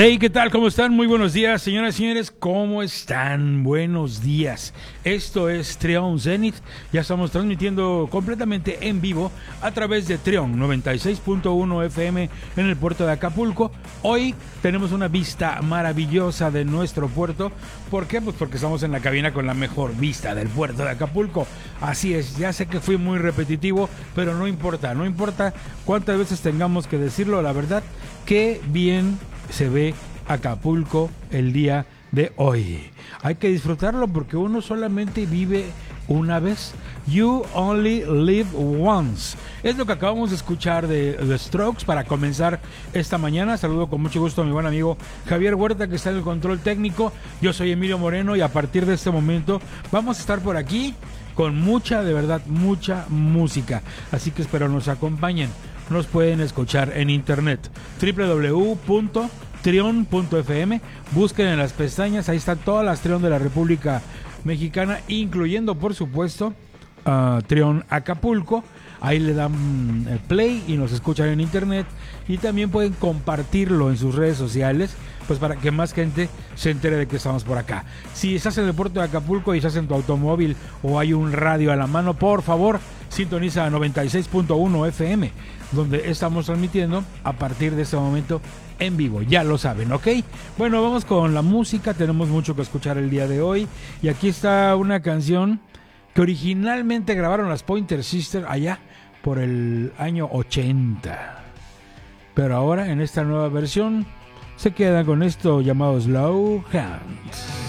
Hey, ¿qué tal? ¿Cómo están? Muy buenos días, señoras y señores. ¿Cómo están? Buenos días. Esto es Trión Zenith. Ya estamos transmitiendo completamente en vivo a través de Trión 96.1 FM en el puerto de Acapulco. Hoy tenemos una vista maravillosa de nuestro puerto. ¿Por qué? Pues porque estamos en la cabina con la mejor vista del puerto de Acapulco. Así es, ya sé que fui muy repetitivo, pero no importa cuántas veces tengamos que decirlo, la verdad, qué bien se ve Acapulco el día de hoy. Hay que disfrutarlo porque uno solamente vive una vez. You only live once. Es lo que acabamos de escuchar de The Strokes para comenzar esta mañana. Saludo con mucho gusto a mi buen amigo Javier Huerta, que está en el control técnico. Yo soy Emilio Moreno y a partir de este momento vamos a estar por aquí con mucha, de verdad, mucha música. Así que espero nos acompañen. Nos pueden escuchar en internet www.trion.fm. Busquen en las pestañas, ahí están todas las Trion de la República Mexicana, incluyendo por supuesto Trion Acapulco. Ahí le dan play y nos escuchan en internet, y también pueden compartirlo en sus redes sociales, pues para que más gente se entere de que estamos por acá. Si estás en el puerto de Acapulco y estás en tu automóvil o hay un radio a la mano, por favor sintoniza 96.1 FM, donde estamos transmitiendo a partir de este momento en vivo, ya lo saben, ¿ok? Bueno, vamos con la música, tenemos mucho que escuchar el día de hoy, y aquí está una canción que originalmente grabaron las Pointer Sisters allá por el año 80. Pero ahora en esta nueva versión se queda con esto llamado Slow Hands.